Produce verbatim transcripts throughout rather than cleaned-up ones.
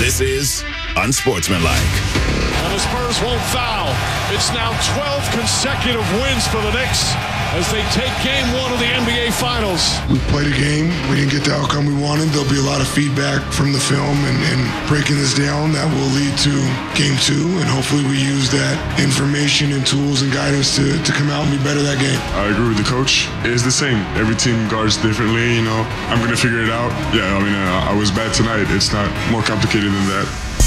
This is Unsportsmanlike. And the Spurs won't foul. It's now twelve consecutive wins for the Knicks as they take game one of the N B A Finals. We played a game. We didn't get the outcome we wanted. There'll be a lot of feedback from the film and, and breaking this down that will lead to game two. And hopefully we use that information and tools and guidance to, to come out and be better that game. I agree with the coach. It's the same. Every team guards differently, you know. I'm going to figure it out. Yeah, I mean, uh, I was bad tonight. It's not more complicated than that.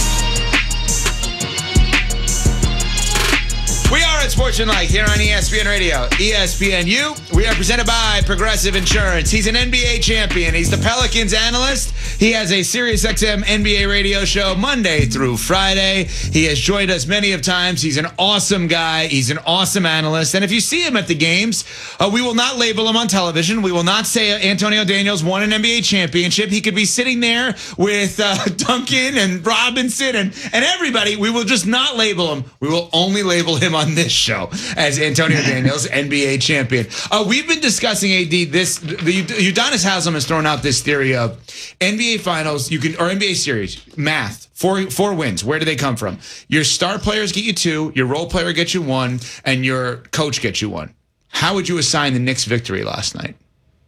We are at Sportsmanlike here on E S P N Radio, E S P N U. We are presented by Progressive Insurance. He's an N B A champion. He's the Pelicans analyst. He has a SiriusXM N B A radio show Monday through Friday. He has joined us many of times. He's an awesome guy. He's an awesome analyst. And if you see him at the games, uh, we will not label him on television. We will not say Antonio Daniels won an N B A championship. He could be sitting there with uh, Duncan and Robinson and, and everybody. We will just not label him. We will only label him on this show as Antonio Daniels, N B A champion. Uh, we've been discussing, A D, this, the Udonis Haslem has thrown out this theory of N B A Finals, you can, or N B A series, math, four four wins. Where do they come from? Your star players get you two, your role player gets you one, and your coach gets you one. How would you assign the Knicks' victory last night?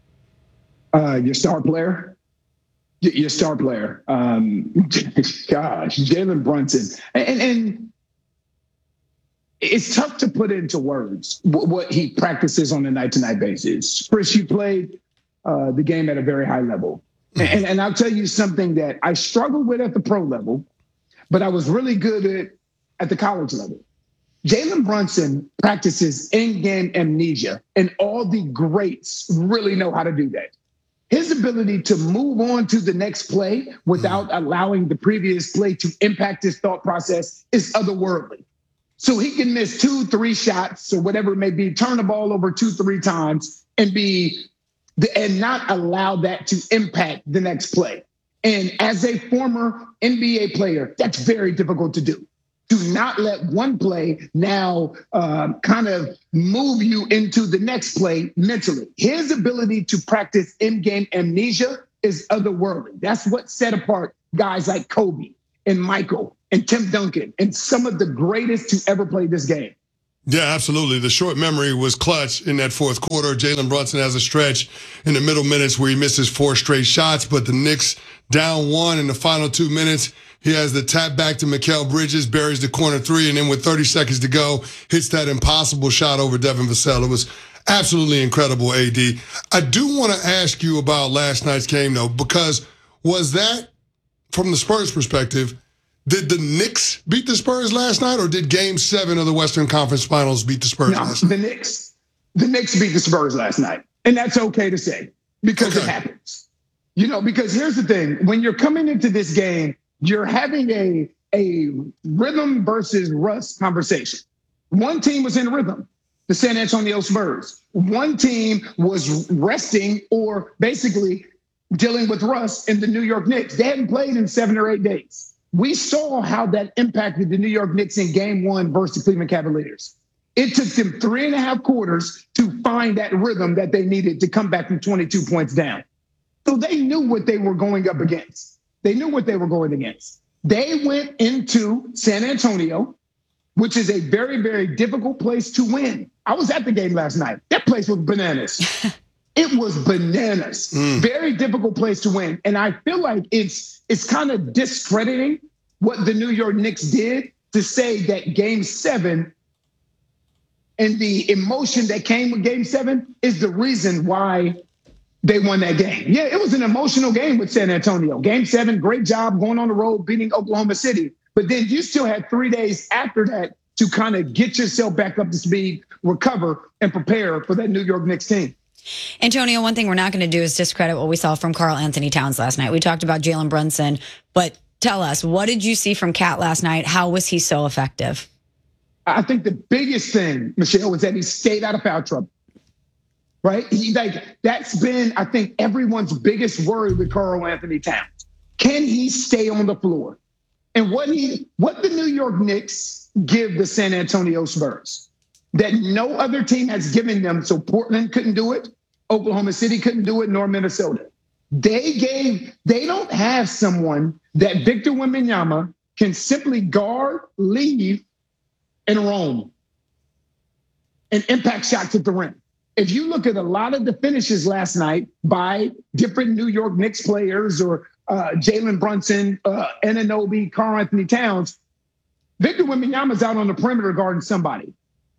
Uh, your star player? Your star player. Um, gosh, Jalen Brunson. And, and it's tough to put into words what he practices on a night-to-night basis. Chris, you played uh, the game at a very high level. And, and I'll tell you something that I struggled with at the pro level, but I was really good at at the college level. Jalen Brunson practices in-game amnesia, and all the greats really know how to do that. His ability to move on to the next play without allowing the previous play to impact his thought process is otherworldly. So he can miss two, three shots or whatever it may be, turn the ball over two, three times and be and not allow that to impact the next play. And as a former N B A player, that's very difficult to do. Do not let one play now um, kind of move you into the next play mentally. His ability to practice in-game amnesia is otherworldly. That's what set apart guys like Kobe and Michael and Tim Duncan and some of the greatest to ever play this game. Yeah, absolutely. The short memory was clutch in that fourth quarter. Jalen Brunson has a stretch in the middle minutes where he misses four straight shots, but the Knicks down one in the final two minutes. He has the tap back to Mikal Bridges, buries the corner three, and then with thirty seconds to go, hits that impossible shot over Devin Vassell. It was absolutely incredible, A D. I do want to ask you about last night's game, though, because was that, from the Spurs perspective, did the Knicks beat the Spurs last night, or did Game Seven of the Western Conference Finals beat the Spurs no, last night? The Knicks, the Knicks beat the Spurs last night, and that's okay to say because okay. It happens. You know, because here's the thing: when you're coming into this game, you're having a a rhythm versus rust conversation. One team was in rhythm, the San Antonio Spurs. One team was resting or basically dealing with rust in the New York Knicks. They hadn't played in seven or eight days. We saw how that impacted the New York Knicks in game one versus the Cleveland Cavaliers. It took them three and a half quarters to find that rhythm that they needed to come back from twenty-two points down. So they knew what they were going up against. They knew what they were going against. They went into San Antonio, which is a very, very difficult place to win. I was at the game last night. That place was bananas. It was bananas. Mm. Very difficult place to win. And I feel like it's it's kind of discrediting what the New York Knicks did to say that game seven and the emotion that came with game seven is the reason why they won that game. Yeah, it was an emotional game with San Antonio. Game seven, great job going on the road, beating Oklahoma City. But then you still had three days after that to kind of get yourself back up to speed, recover, and prepare for that New York Knicks team. Antonio, one thing we're not going to do is discredit what we saw from Karl Anthony Towns last night. We talked about Jalen Brunson, but tell us, what did you see from Cat last night? How was he so effective? I think the biggest thing, Michelle, was that he stayed out of foul trouble, right? He, like, that's been, I think, everyone's biggest worry with Karl Anthony Towns. Can he stay on the floor? And what he, what the New York Knicks give the San Antonio Spurs that no other team has given them, so Portland couldn't do it, Oklahoma City couldn't do it, nor Minnesota. They gave, they don't have someone that Victor Wembanyama can simply guard, leave, and roam and impact shots at the rim. If you look at a lot of the finishes last night by different New York Knicks players or uh, Jalen Brunson, uh, Anunoby, Karl Anthony Towns, Victor Wembanyama's out on the perimeter guarding somebody.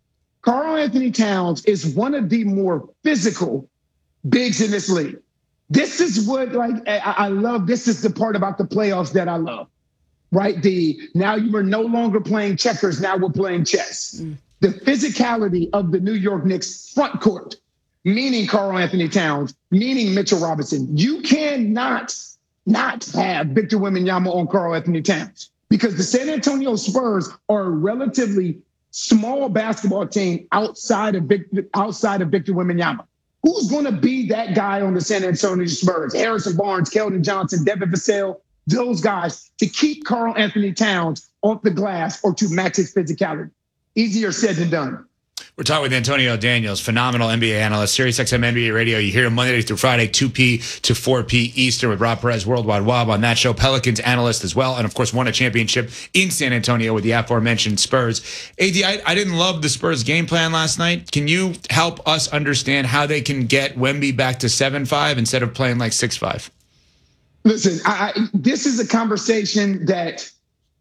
Karl Anthony Towns is one of the more physical bigs in this league. This is what, like, I, I love. This is the part about the playoffs that I love, right? The now you are no longer playing checkers. Now we're playing chess. Mm. The physicality of the New York Knicks front court, meaning Karl Anthony Towns, meaning Mitchell Robinson. You cannot not have Victor Wembanyama on Karl Anthony Towns because the San Antonio Spurs are a relatively small basketball team outside of Victor, outside of Victor Wembanyama. Who's going to be that guy on the San Antonio Spurs? Harrison Barnes, Keldon Johnson, Devin Vassell, those guys to keep Karl Anthony Towns off the glass or to match his physicality. Easier said than done. We're talking with Antonio Daniels, phenomenal N B A analyst, SiriusXM N B A Radio. You hear him Monday through Friday, two p to four p Eastern with Rob Perez, Worldwide Wob on that show. Pelicans analyst as well, and of course won a championship in San Antonio with the aforementioned Spurs. A D, I, I didn't love the Spurs game plan last night. Can you help us understand how they can get Wemby back to seven five instead of playing like six five? Listen, I, I, this is a conversation that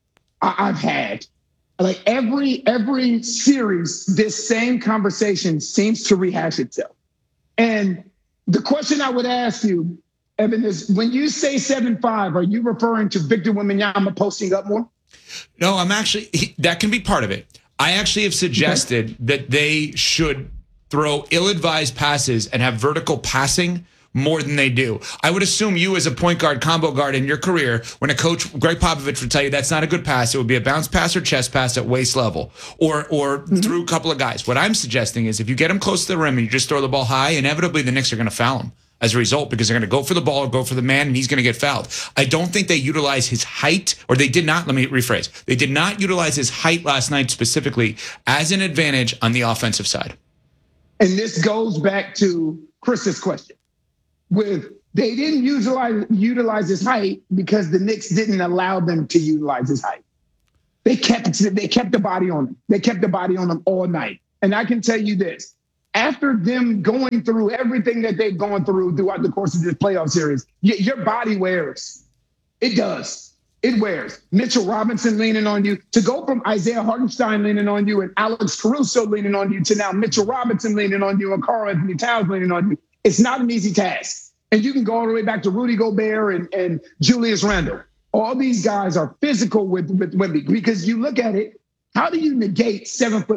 I, I've had. Like every every series, this same conversation seems to rehash itself. And the question I would ask you, Evan, is when you say seven five, are you referring to Victor Wembanyama posting up more? No, I'm actually, that can be part of it. I actually have suggested okay. that they should throw ill-advised passes and have vertical passing more than they do. I would assume you as a point guard, combo guard in your career, when a coach, Greg Popovich, would tell you that's not a good pass, it would be a bounce pass or chest pass at waist level or or mm-hmm. through a couple of guys. What I'm suggesting is if you get him close to the rim and you just throw the ball high, inevitably the Knicks are going to foul him as a result because they're going to go for the ball or go for the man and he's going to get fouled. I don't think they utilize his height, or they did not, let me rephrase, they did not utilize his height last night specifically as an advantage on the offensive side. And this goes back to Chris's question. With they didn't utilize utilize his height because the Knicks didn't allow them to utilize his height. They kept they kept the body on him. They kept the body on him all night. And I can tell you this: after them going through everything that they've gone through throughout the course of this playoff series, your body wears. It does. It wears. Mitchell Robinson leaning on you to go from Isaiah Hartenstein leaning on you and Alex Caruso leaning on you to now Mitchell Robinson leaning on you and Karl Anthony Towns leaning on you. It's not an easy task. And you can go all the way back to Rudy Gobert and, and Julius Randle. All these guys are physical with, with Wemby because you look at it, how do you negate seven foot